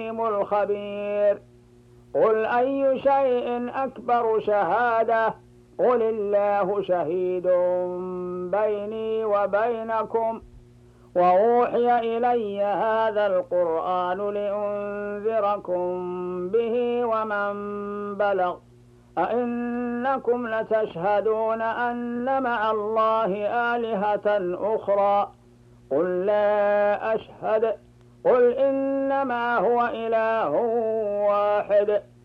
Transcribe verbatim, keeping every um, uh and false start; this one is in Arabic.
الخبير قل أي شيء أكبر شهادة قل الله شهيد بيني وبينكم وأوحي إلي هذا القرآن لأنذركم به ومن بلغ أئنكم لتشهدون أن مع الله آلهة أخرى قل لا أشهد قل إنما هو إله واحد